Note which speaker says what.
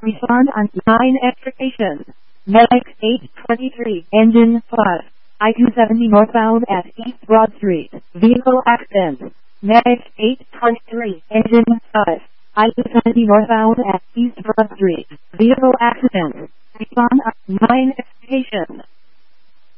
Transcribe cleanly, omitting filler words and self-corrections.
Speaker 1: Respond on 9 expectation. Medic 823, engine 5. I-270 northbound at East Broad Street. Vehicle accident. Medic 823, engine 5. I-270 northbound at East Broad Street. Vehicle accident. Respond on 9 expectation.